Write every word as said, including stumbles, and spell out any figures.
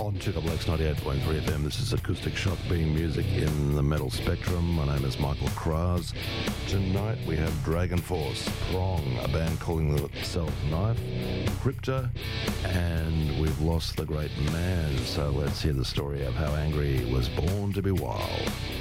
On two X ninety-eight point three F M, this is Acoustic Shock, being music in the metal spectrum. My name is Michael Kraz. Tonight we have Dragon Force, Prong, a band calling themselves Knife, Crypta, and we've lost the great man. So let's hear the story of how Angry was born to be wild.